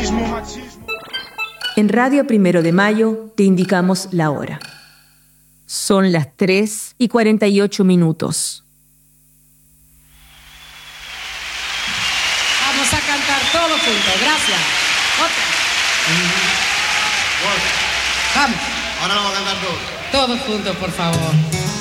En Radio Primero de Mayo te indicamos la hora. Son las 3:48. Vamos a cantar todos juntos. Gracias. Otra. Vamos. Ahora lo vamos a cantar todos. Todos juntos, por favor.